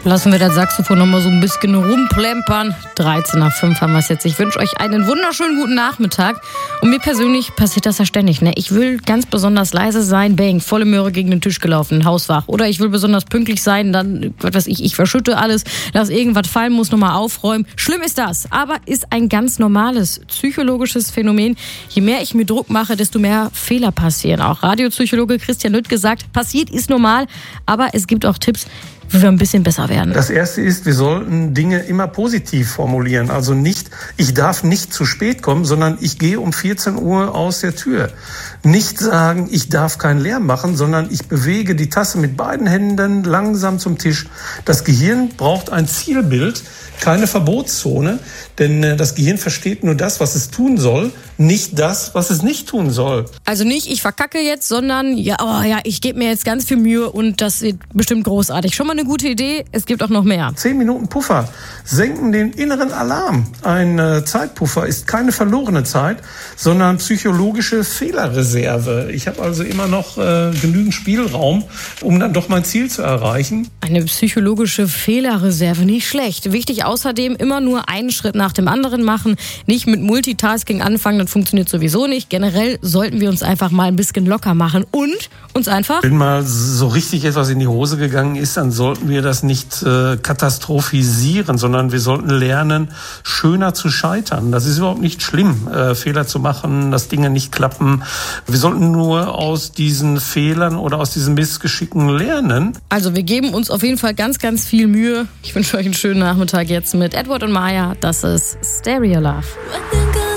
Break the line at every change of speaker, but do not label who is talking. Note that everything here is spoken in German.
Lassen wir das Saxophon noch mal so ein bisschen rumplempern. 13 nach 5 haben wir es jetzt. Ich wünsche euch einen wunderschönen guten Nachmittag. Und mir persönlich passiert das ja ständig. Ne? Ich will ganz besonders leise sein, bang, volle Möhre gegen den Tisch gelaufen, hauswach. Oder ich will besonders pünktlich sein, dann, was weiß ich verschütte alles, lass irgendwas fallen, muss nochmal aufräumen. Schlimm ist das, aber ist ein ganz normales psychologisches Phänomen. Je mehr ich mir Druck mache, desto mehr Fehler passieren. Auch Radiopsychologe Christian Lüttke sagt, passiert ist normal, aber es gibt auch Tipps, wie wir ein bisschen besser werden.
Das Erste ist, wir sollten Dinge immer positiv formulieren. Also nicht, ich darf nicht zu spät kommen, sondern ich gehe um 14 Uhr aus der Tür. Nicht sagen, ich darf keinen Lärm machen, sondern ich bewege die Tasse mit beiden Händen langsam zum Tisch. Das Gehirn braucht ein Zielbild, keine Verbotszone, denn das Gehirn versteht nur das, was es tun soll, nicht das, was es nicht tun soll.
Also nicht, ich verkacke jetzt, sondern ich gebe mir jetzt ganz viel Mühe und das wird bestimmt großartig. Schon mal eine gute Idee, es gibt auch noch mehr.
10 Minuten Puffer senken den inneren Alarm. Ein Zeitpuffer ist keine verlorene Zeit, sondern psychologische Fehlerreserve. Ich habe also immer noch genügend Spielraum, um dann doch mein Ziel zu erreichen.
Eine psychologische Fehlerreserve, nicht schlecht. Wichtig außerdem, immer nur einen Schritt nach dem anderen machen, nicht mit Multitasking anfangen, das funktioniert sowieso nicht. Generell sollten wir uns einfach mal ein bisschen locker machen und uns einfach...
Wenn mal so richtig etwas in die Hose gegangen ist, dann sollten wir das nicht katastrophisieren, sondern wir sollten lernen, schöner zu scheitern. Das ist überhaupt nicht schlimm, Fehler zu machen, dass Dinge nicht klappen. Wir sollten nur aus diesen Fehlern oder aus diesen Missgeschicken lernen.
Also wir geben uns auf jeden Fall ganz, ganz viel Mühe. Ich wünsche euch einen schönen Nachmittag jetzt mit Edward und Maya. Das ist Stereo Love.